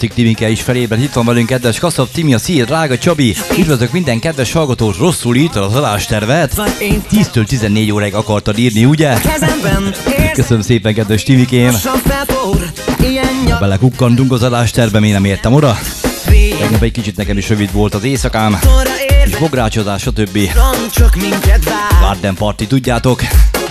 Lastik Timike is felébred, itt van velünk kedves Kaszab, Timi, a Szír, drága Csabi. Üdvözlök minden kedves hallgatót, rosszul írtad az adástervet. 10-től 14 óráig akartad írni, ugye? Köszönöm szépen, kedves Timikém. Ha belekukkantunk az adásterbe, én nem értem oda. Tegnap egy kicsit nekem is rövid volt az éjszakám. És bográcsozás, stb. Garden Party, tudjátok.